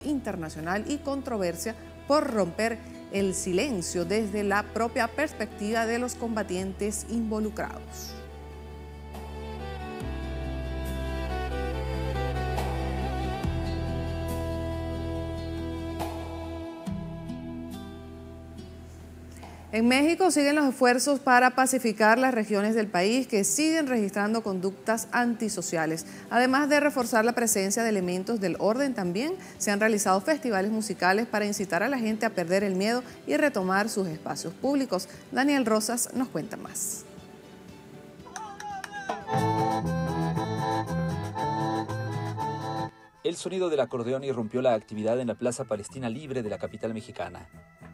internacional y controversia por romper el silencio desde la propia perspectiva de los combatientes involucrados. En México siguen los esfuerzos para pacificar las regiones del país que siguen registrando conductas antisociales. Además de reforzar la presencia de elementos del orden, también se han realizado festivales musicales para incitar a la gente a perder el miedo y retomar sus espacios públicos. Daniel Rosas nos cuenta más. El sonido del acordeón irrumpió la actividad en la Plaza Palestina Libre de la capital mexicana.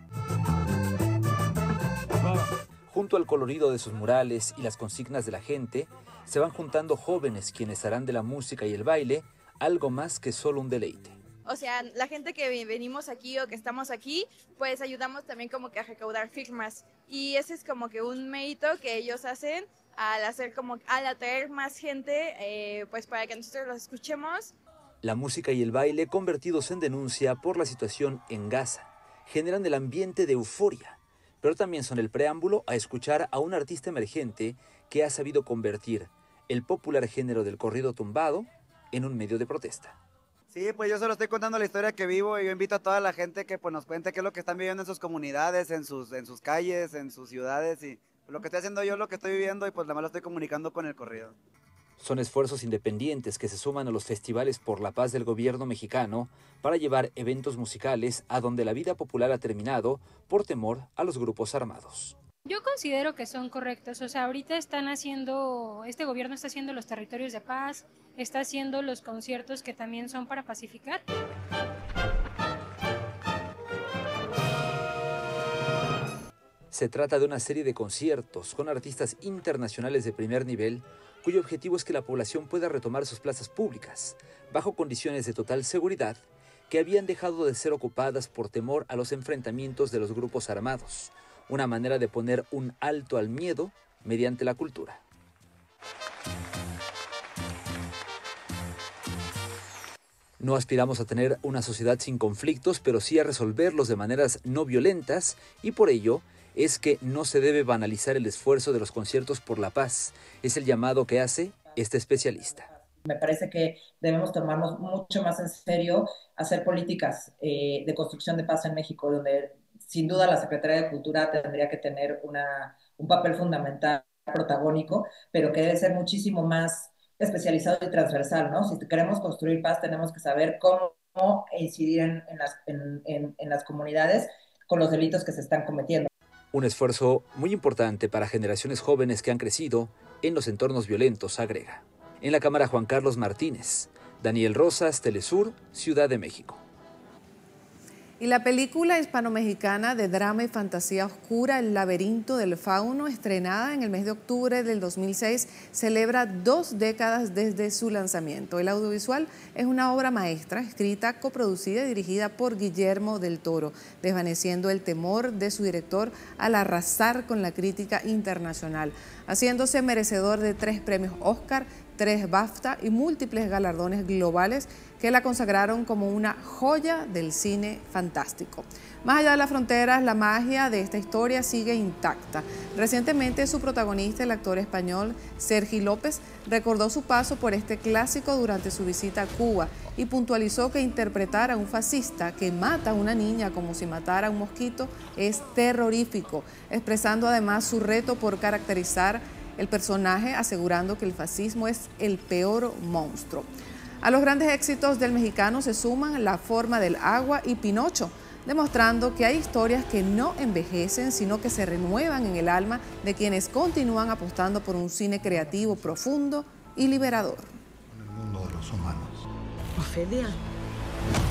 Junto al colorido de sus murales y las consignas de la gente, se van juntando jóvenes quienes harán de la música y el baile algo más que solo un deleite. O sea, la gente que venimos aquí o que estamos aquí, pues ayudamos también como que a recaudar firmas. Y ese es como que un mérito que ellos hacen al atraer más gente, pues para que nosotros los escuchemos. La música y el baile, convertidos en denuncia por la situación en Gaza, generan el ambiente de euforia, pero también son el preámbulo a escuchar a un artista emergente que ha sabido convertir el popular género del corrido tumbado en un medio de protesta. Sí, pues yo solo estoy contando la historia que vivo y yo invito a toda la gente que pues, nos cuente qué es lo que están viviendo en sus comunidades, en sus calles, en sus ciudades y lo que estoy haciendo yo, lo que estoy viviendo y pues además lo estoy comunicando con el corrido. Son esfuerzos independientes que se suman a los festivales por la paz del gobierno mexicano para llevar eventos musicales a donde la vida popular ha terminado por temor a los grupos armados. Yo considero que son correctos, o sea, ahorita este gobierno está haciendo los territorios de paz, está haciendo los conciertos que también son para pacificar. Se trata de una serie de conciertos con artistas internacionales de primer nivel, cuyo objetivo es que la población pueda retomar sus plazas públicas, bajo condiciones de total seguridad, que habían dejado de ser ocupadas por temor a los enfrentamientos de los grupos armados, una manera de poner un alto al miedo mediante la cultura. No aspiramos a tener una sociedad sin conflictos, pero sí a resolverlos de maneras no violentas, y por ello es que no se debe banalizar el esfuerzo de los conciertos por la paz. Es el llamado que hace este especialista. Me parece que debemos tomarnos mucho más en serio hacer políticas de construcción de paz en México, donde sin duda la Secretaría de Cultura tendría que tener un papel fundamental, protagónico, pero que debe ser muchísimo más especializado y transversal, ¿no? Si queremos construir paz, tenemos que saber cómo incidir en las comunidades con los delitos que se están cometiendo. Un esfuerzo muy importante para generaciones jóvenes que han crecido en los entornos violentos, agrega. En la cámara, Juan Carlos Martínez. Daniel Rosas, Telesur, Ciudad de México. Y la película hispano-mexicana de drama y fantasía oscura El laberinto del fauno, estrenada en el mes de octubre del 2006, celebra 2 décadas desde su lanzamiento. El audiovisual es una obra maestra, escrita, coproducida y dirigida por Guillermo del Toro, desvaneciendo el temor de su director al arrasar con la crítica internacional, haciéndose merecedor de 3 premios Oscar, 3 BAFTA y múltiples galardones globales que la consagraron como una joya del cine fantástico. Más allá de las fronteras, la magia de esta historia sigue intacta. Recientemente su protagonista, el actor español Sergi López, recordó su paso por este clásico durante su visita a Cuba y puntualizó que interpretar a un fascista que mata a una niña como si matara a un mosquito es terrorífico, expresando además su reto por caracterizar el personaje, asegurando que el fascismo es el peor monstruo. A los grandes éxitos del mexicano se suman La forma del agua y Pinocho, demostrando que hay historias que no envejecen, sino que se renuevan en el alma de quienes continúan apostando por un cine creativo, profundo y liberador. En el mundo de los humanos. Ofelia.